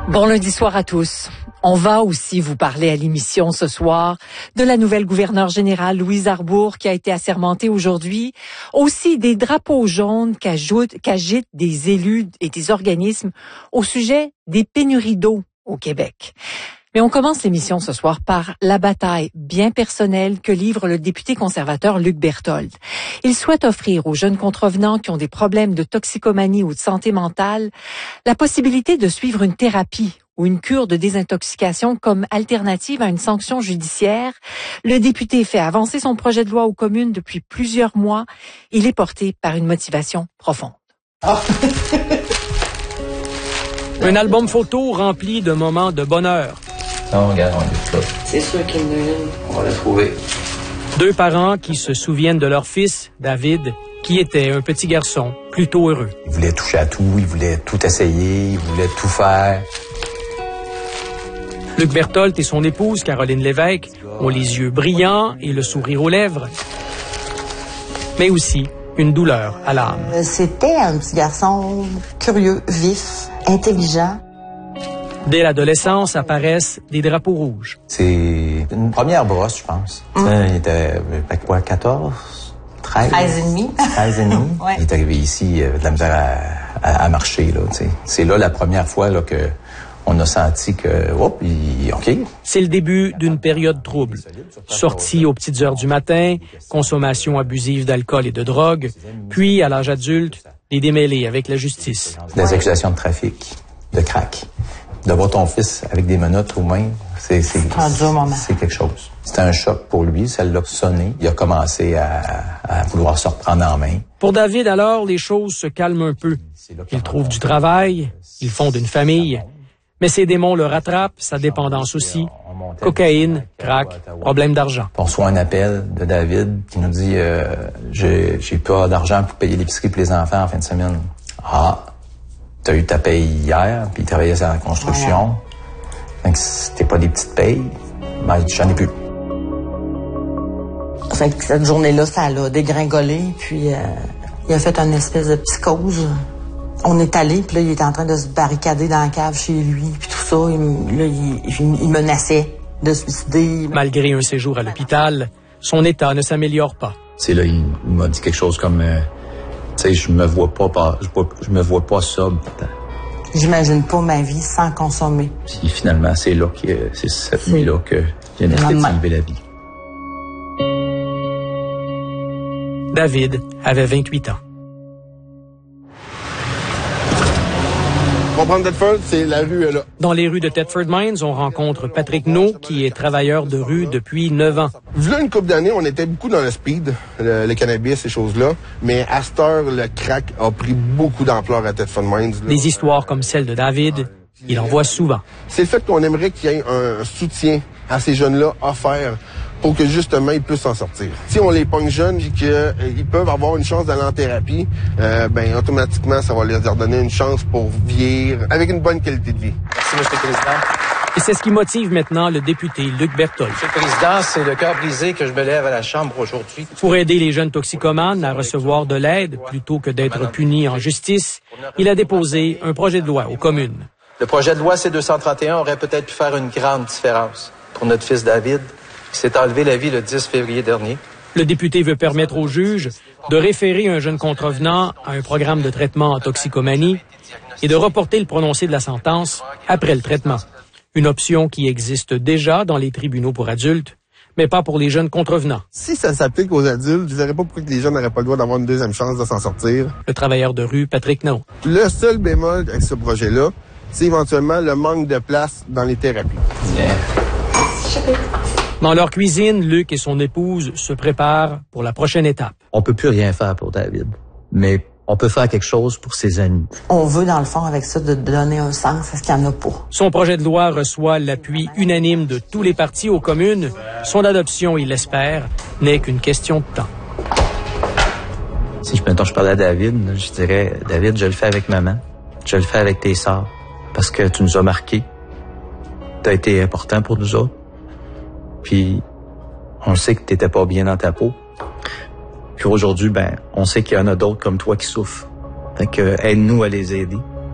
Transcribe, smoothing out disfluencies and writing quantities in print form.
Bon lundi soir à tous. On va aussi vous parler à l'émission ce soir de la nouvelle gouverneure générale Louise Arbour qui a été assermentée aujourd'hui. Aussi des drapeaux jaunes qu'agitent des élus et des organismes au sujet des pénuries d'eau au Québec. Mais on commence l'émission ce soir par la bataille bien personnelle que livre le député conservateur Luc Berthold. Il souhaite offrir aux jeunes contrevenants qui ont des problèmes de toxicomanie ou de santé mentale la possibilité de suivre une thérapie ou une cure de désintoxication comme alternative à une sanction judiciaire. Le député fait avancer son projet de loi aux communes depuis plusieurs mois. Il est porté par une motivation profonde. Un album photo rempli de moments de bonheur. Non, regarde, on est là. C'est sûr qu'il y en a une. On va la trouver. Deux parents qui se souviennent de leur fils, David, qui était un petit garçon plutôt heureux. Il voulait toucher à tout, il voulait tout essayer, il voulait tout faire. Luc Berthold et son épouse, Caroline Lévesque, ont les yeux brillants et le sourire aux lèvres, mais aussi une douleur à l'âme. C'était un petit garçon curieux, vif, intelligent. Dès l'adolescence apparaissent des drapeaux rouges. C'est une première brosse, je pense. Il était, quoi, 14, 13? 13 et demi. 13 et demi. Ouais. Il est arrivé ici, de la misère à marcher, là, tu sais. C'est là la première fois, là, que on a senti que, OK. C'est le début d'une période trouble. Sortie aux petites heures du matin, consommation abusive d'alcool et de drogue, puis, à l'âge adulte, des démêlés avec la justice. Des accusations de trafic, de crack. De voir ton fils avec des menottes aux mains, c'est quelque chose. C'était un choc pour lui, ça l'a sonné. Il a commencé à vouloir se reprendre en main. Pour David, alors, les choses se calment un peu. Il trouve du travail, il fonde une famille, mais ses démons le rattrapent, sa dépendance aussi. Cocaïne, crack, problème d'argent. On reçoit un appel de David qui nous dit j'ai pas d'argent pour payer l'épicerie pour les enfants en fin de semaine. Ah, t'as eu ta paye hier, puis il travaillait sur la construction. Donc c'était pas des petites payes, ben j'en ai plus. Fait que cette journée-là, ça l'a dégringolé, puis il a fait une espèce de psychose. On est allé, puis là, il était en train de se barricader dans la cave chez lui, puis tout ça. Il menaçait de se suicider. Malgré un séjour à l'hôpital, son état ne s'améliore pas. C'est là, il m'a dit quelque chose comme, tu sais, je me vois pas sobre. J'imagine pas ma vie sans consommer. Puis finalement, c'est cette nuit-là que j'ai décidé de s'enlever la vie. David avait 28 ans. On prend Thetford, c'est la rue là. Dans les rues de Thetford Mines, on rencontre Patrick No, qui est travailleur de rue depuis 9 ans. V'là une couple d'années, on était beaucoup dans le speed, le cannabis, ces choses-là. Mais à cette heure, le crack a pris beaucoup d'ampleur à Thetford Mines. Des histoires comme celle de David, il en voit souvent. C'est le fait qu'on aimerait qu'il y ait un soutien à ces jeunes-là offert pour que justement ils puissent s'en sortir. Si on les pogne jeunes et qu'ils peuvent avoir une chance d'aller en thérapie, ben automatiquement ça va leur donner une chance pour vieillir avec une bonne qualité de vie. Merci, M. le Président. Et c'est ce qui motive maintenant le député Luc Berthold. Monsieur le Président, c'est le cœur brisé que je me lève à la Chambre aujourd'hui. Pour aider les jeunes toxicomanes à recevoir de l'aide plutôt que d'être punis en justice, il a déposé un projet de loi aux communes. Le projet de loi C-231 aurait peut-être pu faire une grande différence pour notre fils David, qui s'est enlevé la vie le 10 février dernier. Le député veut permettre aux juges de référer un jeune contrevenant à un programme de traitement en toxicomanie et de reporter le prononcé de la sentence après le traitement. Une option qui existe déjà dans les tribunaux pour adultes, mais pas pour les jeunes contrevenants. Si ça s'applique aux adultes, je ne verrais pas pourquoi les jeunes n'auraient pas le droit d'avoir une deuxième chance de s'en sortir. Le travailleur de rue, Patrick No. Le seul bémol avec ce projet-là, c'est éventuellement le manque de place dans les thérapies. Dans leur cuisine, Luc et son épouse se préparent pour la prochaine étape. On peut plus rien faire pour David, mais on peut faire quelque chose pour ses amis. On veut, dans le fond, avec ça, de donner un sens à ce qu'il n'y en a pas. Son projet de loi reçoit l'appui unanime de tous les partis aux communes. Son adoption, il l'espère, n'est qu'une question de temps. Si je parlais à David, je dirais, David, je le fais avec maman. Je le fais avec tes sœurs. Parce que tu nous as marqués. Tu as été important pour nous autres. Puis, on sait que tu n'étais pas bien dans ta peau. Puis aujourd'hui, on sait qu'il y en a d'autres comme toi qui souffrent. Fait que aide-nous à les aider.